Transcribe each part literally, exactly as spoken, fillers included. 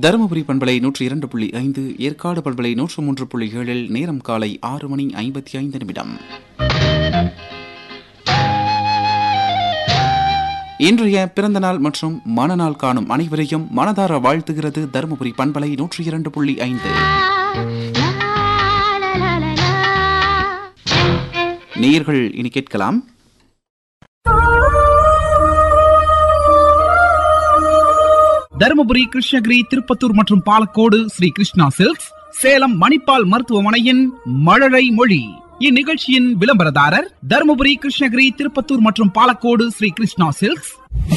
தருமபுரி பண்பலை நூற்றி இரண்டு புள்ளி ஐந்து, ஏற்காடு பண்பலை நூற்று மூன்று புள்ளி ஏழில் நேரம் காலை ஆறு மணி ஐம்பத்தி ஐந்து நிமிடம். இன்றைய பிறந்தநாள் மற்றும் மனநாள் காணும் அனைவரையும் மனதார வாழ்த்துகிறது தருமபுரி பண்பலை நூற்றி இரண்டு புள்ளி ஐந்து. நேயர்கள் இனி கேட்கலாம். தருமபுரி, கிருஷ்ணகிரி, திருப்பத்தூர் மற்றும் பாலக்கோடு ஸ்ரீ கிருஷ்ணா சில்க்ஸ், சேலம் மணிப்பால் மருத்துவமனையின் மழலை மொழி. இந்நிகழ்ச்சியின் விளம்பரதாரர் தருமபுரி, கிருஷ்ணகிரி, திருப்பத்தூர் மற்றும் பாலக்கோடு ஸ்ரீ கிருஷ்ணா சில்க்ஸ்.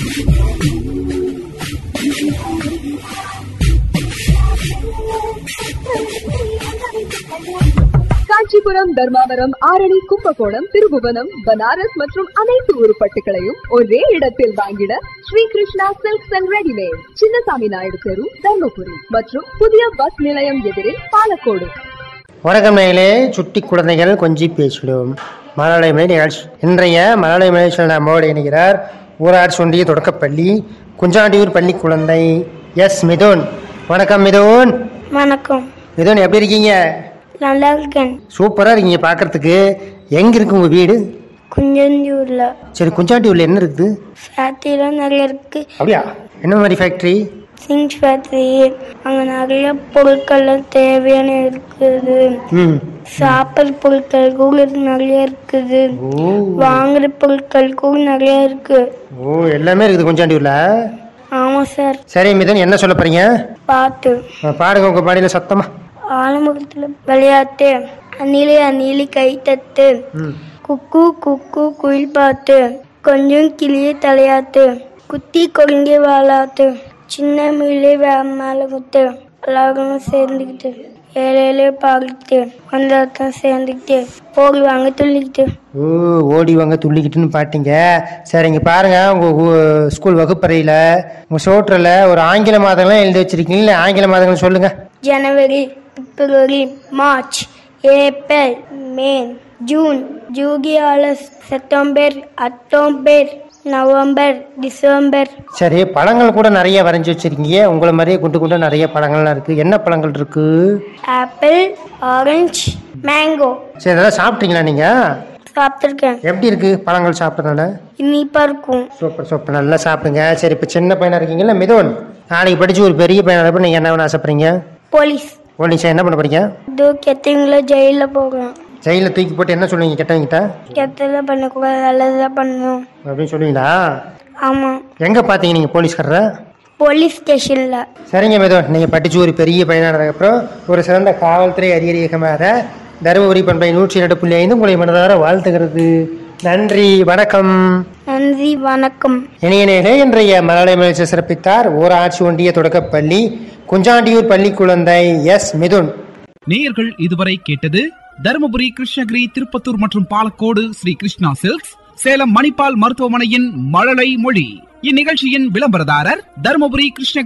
காஞ்சிபுரம், தர்மாவரம், ஆரணி, கும்பகோணம், திருபுவனம், பனாரஸ் மற்றும் அனைத்து உருப்பட்டுகளையும் ஒரே இடத்தில் வாங்கிட Sri Krishna silks and readymade, Chinnasamy Naidu தெரு, தர்மபுரி மற்றும் புதிய பஸ் நிலையம் எதிரில் பாலக்கோடு. வணக்கம் நேயர்களே, சுட்டி குழந்தைகள் கொஞ்சி பேசிடும் மழலை மொழி நிகழ்ச்சி. இன்றைய மழலை மொழியில் நம்மோடு இணைகிறார் ஊராட்சி ஒன்றிய தொடக்கப்பள்ளி குஞ்சாண்டியூர் பள்ளி குழந்தை எஸ் மிதுன். வணக்கம் மிதுன். வணக்கம் மிதுன், எப்படி இருக்கீங்க? நல்லா இருக்கேன். சூப்பரா இருக்கீங்க பார்க்கறதுக்கு. எங்க இருக்கு உங்க வீடு? குஞ்சாண்டியூர்ல. சரி, குஞ்சாண்டியூர்ல என்ன இருக்குது? ஃபேக்டரிலாம் நிறைய இருக்கு. அப்படியா? என்ன மாதிரி ஃபேக்டரி? சிங்ஸ் ஃபேக்டரி. அங்க நிறைய பொருட்கள் தேவையான இருக்குது. ம் சாப்பிட்ற பொருட்கள் கூட நிறைய இருக்குது. வாங்குற பொருட்கள் கூட நிறைய இருக்கு. ஓ, எல்லாமே இருக்குது குஞ்சாண்டியூர்ல. ஆமா சார். சரி மிதுன், என்ன சொல்ல போறீங்க? பாட்டு பாடுங்க உங்க பாடியில சத்தமா. ஆலமுகத்துல விளையாட்டு, அணிலி அணிலி கைத்தட்டு, குக்கு குக்கு குயில் பாட்டு, கொஞ்சம் கிளிய தலையாட்டு, குத்தி கொழுங்கி வாழாட்டு, சின்ன மீளே மேல குத்து, எல்லாரும் சேர்ந்துக்கிட்டு ஏழு பாடிக்கிட்டு வந்தாத்தான் சேர்ந்துக்கிட்டு ஓடி வாங்க துள்ளிக்கிட்டு. ஓ, ஓடி வாங்க துள்ளிக்கிட்டுன்னு பாட்டிங்க. சரி, இங்கே பாருங்க, உங்கள் ஸ்கூல் வகுப்பறையில் உங்கள் சோற்றில் ஒரு ஆங்கில மாதங்கள்லாம் எழுதி வச்சிருக்கீங்களா? ஆங்கில மாதங்கள் சொல்லுங்க. ஜனவரி, பிப்ரவரி, மார்ச், ஏப்ரல், மே, June, July, September, October, November, December. சரி, பழங்கள் கூட நிறைய வரைஞ்சி வச்சிருக்கீங்க. உங்களை மாதிரியே குண்டு குண்டு நிறைய பழங்கள்லாம் இருக்கு. என்ன பழங்கள் இருக்கு? Apple, orange, mango. சரி, இதெல்லாம் சாப்பிட்டீங்களா நீங்க? சாப்பிட்டுருக்கேன். எப்படி இருக்கு பழங்கள் சாப்பிட்றதுனால? இனிப்பா இருக்கும். சூப்பர் சூப்பர், நல்லா சாப்பிடுங்க. சரி, இப்போ சின்ன பையனா இருக்கீங்களா மிதுன்? நாளைக்கு படிச்சு ஒரு பெரிய பையனா இருப்ப நீங்க என்ன பண்ண ஆசைப்படுறீங்க? போலீஸ். போலீஸா? என்ன பண்ண போறீங்க? இதோ கெட்டவங்கள ஜெயில போகலாம். ஜெயில தூக்கி போட்டு என்ன சொல்லுவீங்க கெட்டவங்கிட்ட? கெட்டதான் பண்ணக்கூடாது, நல்லதான் பண்ணணும் அப்படின்னு சொல்லுவீங்களா? ஆமா. எங்க பாத்தீங்க நீங்க போலீஸ்காரரை? போலீஸ் ஸ்டேஷன்ல. சரிங்க மிதுன், நீங்க படிச்சு ஒரு பெரிய பையனானதுக்கப்புறம் ஒரு சிறந்த காவல்துறை அதிகாரியாக தருமபுரி பண்பலை நூற்றி இரண்டு புள்ளி ஐந்து உங்களை மனதார வாழ்த்துகிறது. நன்றி, வணக்கம். நன்றி, வணக்கம். இணையனே, இன்றைய மழலை மகிழ்ச்சி சிறப்பித்தார் ஊராட்சி ஒன்றிய தொடக்கப்பள்ளி குஞ்சாண்டியூர் பள்ளி குழந்தை எஸ் மிதுன். நேயர்கள் இதுவரை கேட்டது தருமபுரி, கிருஷ்ணகிரி, திருப்பத்தூர் மற்றும் பாலக்கோடு ஸ்ரீ கிருஷ்ணா சில்க்ஸ், சேலம் மணிப்பால் மருத்துவமனையின் மழலை மொழி. இந்நிகழ்ச்சியின் விளம்பரதாரர் தருமபுரி, கிருஷ்ணகிரி